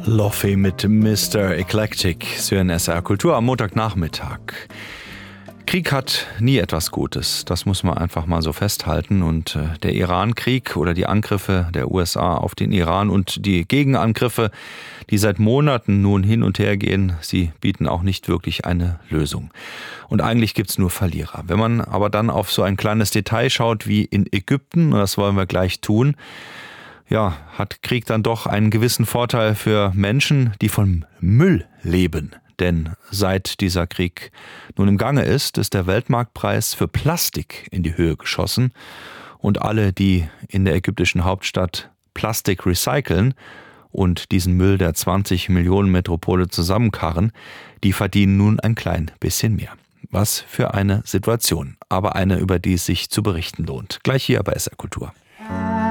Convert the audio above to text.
Lofi mit Mr. Eclectic, Sören SR Kultur am Montagnachmittag. Krieg hat nie etwas Gutes, das muss man einfach mal so festhalten. Und der Iran-Krieg oder die Angriffe der USA auf den Iran und die Gegenangriffe, die seit Monaten nun hin und her gehen, sie bieten auch nicht wirklich eine Lösung. Und eigentlich gibt's nur Verlierer. Wenn man aber dann auf so ein kleines Detail schaut wie in Ägypten, und das wollen wir gleich tun, ja, hat Krieg dann doch einen gewissen Vorteil für Menschen, die vom Müll leben. Denn seit dieser Krieg nun im Gange ist der Weltmarktpreis für Plastik in die Höhe geschossen. Und alle, die in der ägyptischen Hauptstadt Plastik recyceln und diesen Müll der 20 Millionen Metropole zusammenkarren, die verdienen nun ein klein bisschen mehr. Was für eine Situation, aber eine, über die es sich zu berichten lohnt. Gleich hier bei SR Kultur.